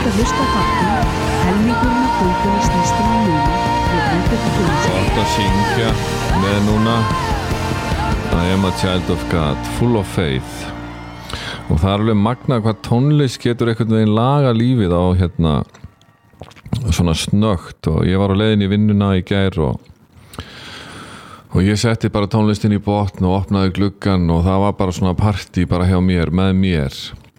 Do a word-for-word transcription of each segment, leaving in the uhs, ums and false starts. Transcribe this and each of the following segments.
ert að hlusta þáttum helmingurinn af göngunni snýst um að muna með Guðbjörgu Guðmundssyni. Gott að syngja með núna I am a child of God, full of faith. Og það er alveg magna hvað tónlist getur einhvern veginn laga lífið á hérna svona snögt. Og ég var á leiðin í vinnuna í gær og og ég setti bara tónlistin í botn og opnaði gluggan og það var bara svona partí bara hjá mér, með mér.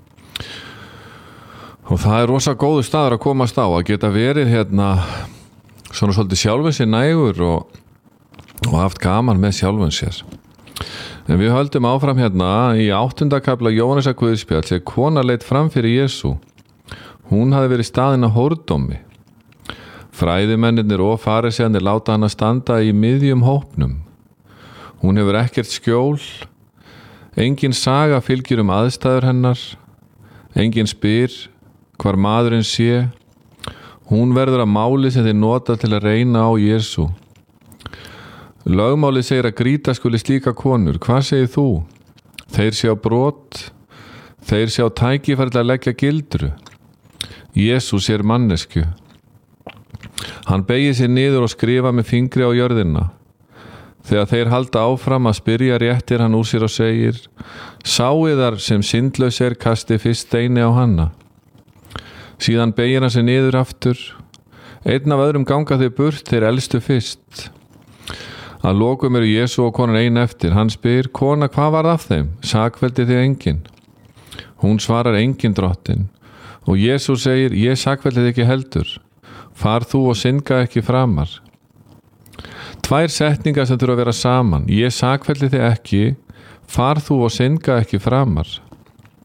Og það er rosa góður staður að komast á, að geta verið hérna svona svolítið sjálfum sér nægur og, og haft gaman með sjálfum sér. En við höldum áfram hérna í áttunda kafla Jóhannesar Guðspjalls þegar kona leit fram fyrir Jesú. Hún hafði verið staðin á hórdómi. Fræðimennirnir og farisæarnir láta hana standa í miðjum hópnum. Hún hefur ekkert skjól. Engin saga fylgir um aðstæður hennar. Engin spyr hvar maðurinn sé. Hún verður að máli sem þeir nota til að reyna á Jesú. Lögmáli segir að grýta skuli slíka konur. Hvað segir þú? Þeir sjá brot. Þeir sjá tækifæri til að leggja gildru. Jesú sér mannesku. Hann beygir sér niður og skrifa með fingri á jörðina. Þegar þeir halda áfram að spyrja réttir hann úr sér og segir: Sáiðar sem syndlaus er kasti fyrst steini á hana. Síðan beygir hann sér niður aftur. Einn af öðrum ganga þau burt, þeir elstu fyrst. Að lokum eru Jesú og konan ein eftir. Hann spyr: Kona, hvað var af þeim? Sakfelldi þig enginn? Hún svarar: Enginn, drottin. Og Jesú segir: Ég sakfelldi þig ekki heldur. Far þú og synga ekki framar. Tvær setningar sem þurfa að vera saman. Ég sakfelli þig ekki, far þú og synga ekki framar.